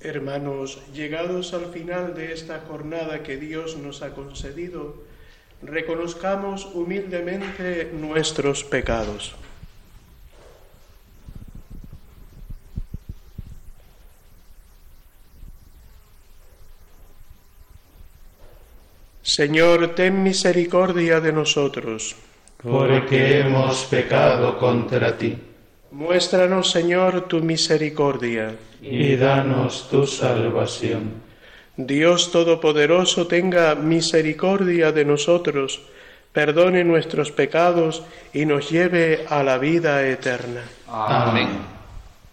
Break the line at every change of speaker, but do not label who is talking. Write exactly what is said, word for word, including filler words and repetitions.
Hermanos, llegados al final de esta jornada que Dios nos ha concedido, reconozcamos humildemente nuestros pecados. Señor, ten misericordia de nosotros,
porque hemos pecado contra ti.
Muéstranos, Señor, tu misericordia,
y danos tu salvación.
Dios Todopoderoso, tenga misericordia de nosotros, perdone nuestros pecados y nos lleve a la vida eterna.
Amén.